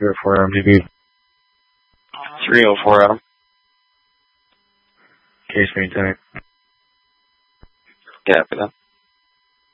304 Adam, DB. 304 Adam. Case maintained. Yeah, for that.